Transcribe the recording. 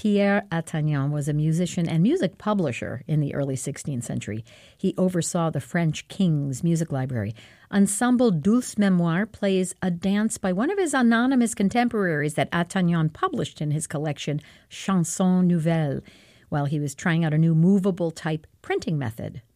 Pierre Attagnan was a musician and music publisher in the early 16th century. He oversaw the French king's music library. Ensemble Dulce Memoire plays a dance by one of his anonymous contemporaries that Attagnan published in his collection Chansons Nouvelles, while he was trying out a new movable type printing method.